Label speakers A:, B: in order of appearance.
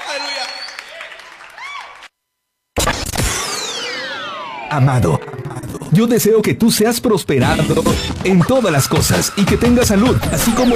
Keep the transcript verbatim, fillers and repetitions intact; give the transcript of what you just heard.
A: Amado, yo deseo que tú seas prosperado en todas las cosas y que tengas salud, así como